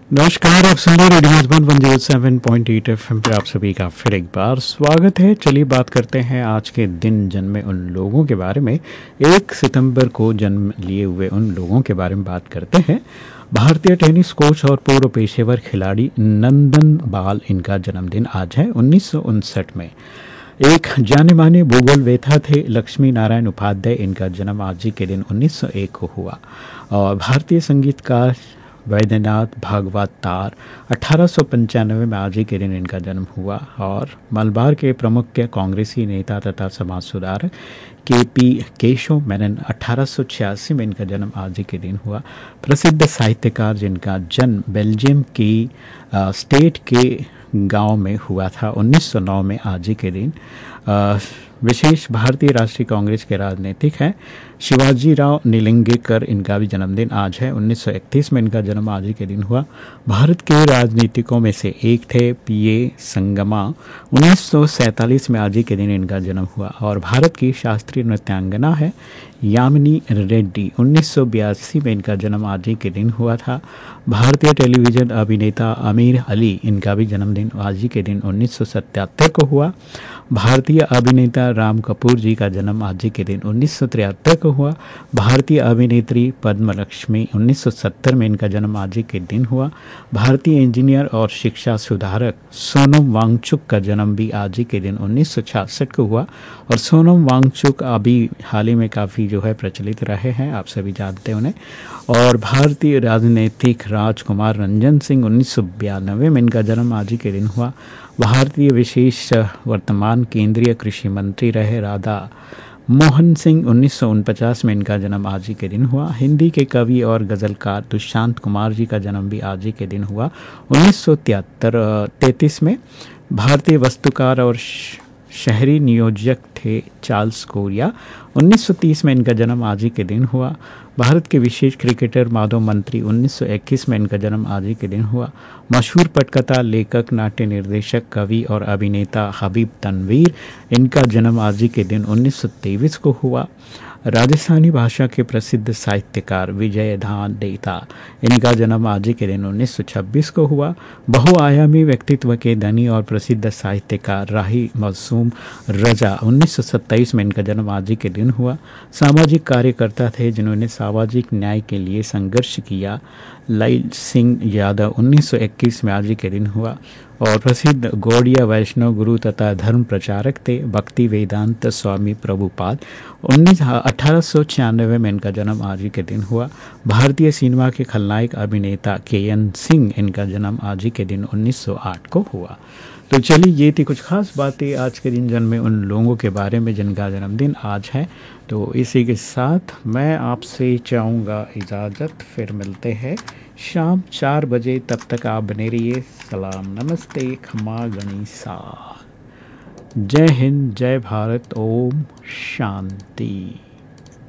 नमस्कार, आप सुन रहे रेडियो मधुबन 107.8 एफएम पे। आप सभी का फिर एक बार स्वागत है। चलिए बात करते हैं आज के दिन जन्मे उन लोगों के बारे में। 1 सितंबर को जन्म लिए हुए उन लोगों के बारे में बात करते हैं। भारतीय टेनिस कोच और पूर्व पेशेवर खिलाड़ी नंदन बाल, इनका जन्मदिन आज है। 1959 में एक जाने माने भूगोल वेता थे लक्ष्मी नारायण उपाध्याय, इनका जन्म आज ही के दिन 1901 को हुआ। और भारतीय संगीतकार वैद्यनाथ भागवत तार 1895 में आज ही के दिन इनका जन्म हुआ। और मलबार के प्रमुख कांग्रेसी नेता तथा समाज सुधारक केपी केशव मेनन 1886 में इनका जन्म आज ही के दिन हुआ। प्रसिद्ध साहित्यकार जिनका जन्म बेल्जियम की स्टेट के गांव में हुआ था 1909 में आज ही के दिन। विशेष भारतीय राष्ट्रीय कांग्रेस के राजनीतिक हैं शिवाजी राव नीलंगेकर, इनका भी जन्मदिन आज है। 1931 में इनका जन्म आज ही के दिन हुआ। भारत के राजनीतिकों में से एक थे पीए संगमा, 1947 में आज ही के दिन इनका जन्म हुआ। और भारत की शास्त्रीय नृत्यांगना है यामिनी रेड्डी, 1982 में इनका जन्म आज ही के दिन हुआ था। भारतीय टेलीविजन अभिनेता आमिर अली, इनका भी जन्मदिन आज ही के दिन 1977 को हुआ। भारतीय अभिनेता राम कपूर जी का जन्म आज ही के दिन 1973 को हुआ। भारतीय अभिनेत्री पद्म लक्ष्मी, 1970 में इनका जन्म आज ही के दिन हुआ। भारतीय इंजीनियर और शिक्षा सुधारक सोनम वांगचुक का जन्म भी आज ही के दिन 1966 को हुआ। और सोनम वांगचुक अभी हाल ही में काफ़ी जो है प्रचलित रहे हैं, आप सभी जानते हैं उन्हें। और भारतीय राजनीतिक राजकुमार रंजन सिंह, 1992 में इनका जन्म आज ही के दिन हुआ। भारतीय विशेष वर्तमान केंद्रीय कृषि मंत्री रहे राधा मोहन सिंह, 1949 में इनका जन्म आज ही के दिन हुआ। हिंदी के कवि और गज़लकार दुष्यंत कुमार जी का जन्म भी आज ही के दिन हुआ 1933 में। भारतीय वस्तुकार और शहरी नियोजक थे चार्ल्स कोरिया, 1930 में इनका जन्म आज ही के दिन हुआ। भारत के विशेष क्रिकेटर माधव मंत्री, 1921 में इनका जन्म आज ही के दिन हुआ। मशहूर पटकथा लेखक, नाट्य निर्देशक, कवि और अभिनेता हबीब तनवीर, इनका जन्म आज ही के दिन 1923 को हुआ। राजस्थानी भाषा के प्रसिद्ध साहित्यकार विजयधान देता, इनका जन्म आज ही के दिन 1926 को हुआ। बहुआयामी व्यक्तित्व के धनी और प्रसिद्ध साहित्यकार राही मासूम रजा, 1927 में इनका जन्म आज ही के दिन हुआ। सामाजिक कार्यकर्ता थे जिन्होंने सामाजिक न्याय के लिए संघर्ष किया, लाल सिंह यादव, 1921 में आज ही के दिन हुआ। और प्रसिद्ध गौड़िया वैष्णव गुरु तथा धर्म प्रचारक थे भक्ति वेदांत स्वामी प्रभुपाद, 1896 में इनका जन्म आज ही के दिन हुआ। भारतीय सिनेमा के खलनायक अभिनेता केएन सिंह, इनका जन्म आज ही के दिन 1908 को हुआ। तो चलिए, ये थी कुछ खास बातें आज के दिन जन्मे उन लोगों के बारे में जिनका जन्मदिन आज है। तो इसी के साथ मैं आपसे चाहूँगा इजाज़त, फिर मिलते हैं शाम 4 बजे। तब तक आप बने रहिए। सलाम, नमस्ते, खमा गणिसा। जय हिंद, जय भारत, ओम शांति।